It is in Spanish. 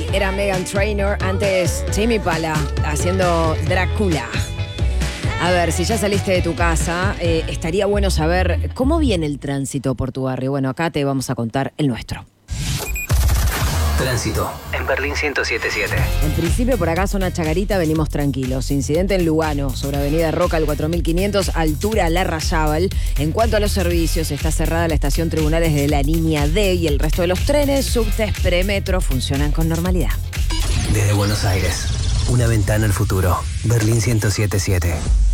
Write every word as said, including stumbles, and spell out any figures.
era Meghan Trainor, antes Jamie Pala haciendo Drácula. A ver, si ya saliste de tu casa, eh, estaría bueno saber cómo viene el tránsito por tu barrio. Bueno, acá te vamos a contar el nuestro. Tránsito en Berlín ciento siete punto siete. En principio, por acá, zona Chacarita, venimos tranquilos. Incidente en Lugano, sobre Avenida Roca, al cuatro mil quinientos, altura Larrazábal. En cuanto a los servicios, está cerrada la estación Tribunales de la Línea D y el resto de los trenes, subtes, premetro, funcionan con normalidad. Desde Buenos Aires, una ventana al futuro. Berlín ciento siete punto siete.